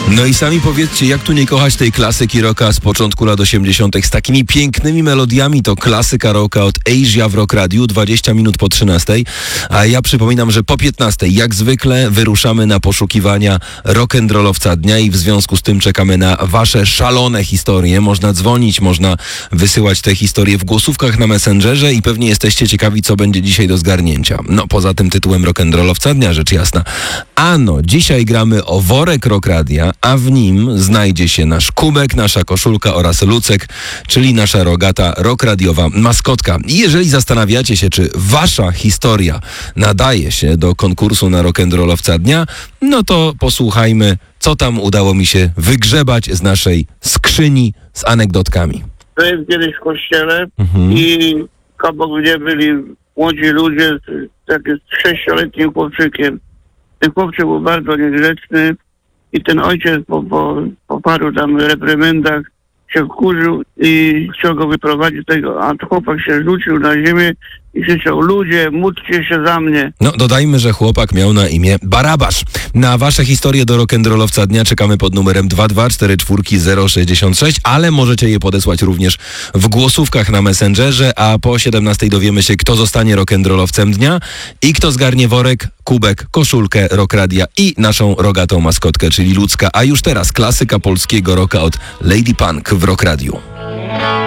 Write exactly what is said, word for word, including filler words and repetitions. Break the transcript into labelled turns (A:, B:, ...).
A: No i sami powiedzcie, jak tu nie kochać tej klasyki rocka z początku lat osiemdziesiątych z takimi pięknymi melodiami. To klasyka rocka od Asia w Rock Radiu, dwadzieścia minut po trzynastej. A ja przypominam, że po piętnastej jak zwykle wyruszamy na poszukiwania rock'n'rollowca dnia i w związku z tym czekamy na wasze szalone historie. Można dzwonić, można wysyłać te historie w głosówkach na Messengerze i pewnie jesteście ciekawi, co będzie dzisiaj do zgarnięcia. No, poza tym tytułem rock'n'rollowca dnia, rzecz jasna. Ano, dzisiaj gramy o worek Rock Radia, a w nim znajdzie się nasz kubek, nasza koszulka oraz lucek, czyli nasza rogata rockradiowa maskotka. I jeżeli zastanawiacie się, czy wasza historia nadaje się do konkursu na rock'n'rollowca dnia, no to posłuchajmy, co tam udało mi się wygrzebać z naszej skrzyni z anegdotkami.
B: Byłem kiedyś w kościele
A: Mhm.
B: i obok mnie byli młodzi ludzie z takim sześcioletnim chłopczykiem. Ten chłopczyk był bardzo niegrzeczny i ten ojciec po, po, po paru tam reprymendach się wkurzył i chciał go wyprowadzić z tego, a chłopak się rzucił na ziemię i krzyczał: ludzie, módlcie się za mnie.
A: No, dodajmy, że chłopak miał na imię Barabasz. Na wasze historie do rock'n'rollowca dnia czekamy pod numerem dwa dwa cztery cztery zero sześć sześć, ale możecie je podesłać również w głosówkach na Messengerze, a po siedemnastej dowiemy się, kto zostanie rock'n'rollowcem dnia i kto zgarnie worek, kubek, koszulkę Rock Radia i naszą rogatą maskotkę, czyli ludzka. A już teraz klasyka polskiego rocka od Lady Punk w Rock Radiu.